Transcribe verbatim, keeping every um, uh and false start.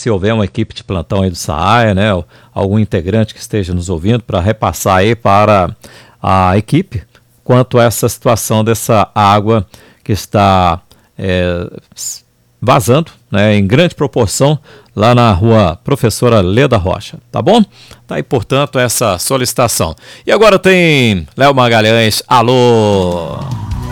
se houver uma equipe de plantão aí do SAAE, né, algum integrante que esteja nos ouvindo, para repassar aí para a equipe quanto a essa situação dessa água que está é, vazando, né, em grande proporção lá na rua Professora Leda Rocha, tá bom? Tá aí, portanto, essa solicitação. E agora tem Léo Magalhães, alô!